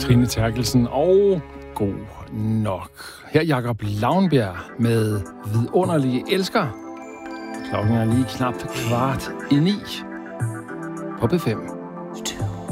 Trine Terkelsen og god nok. Her Jakob Lavnbjerg med Vidunderlige Elsker. Klokken er lige knap 8:15 på B5.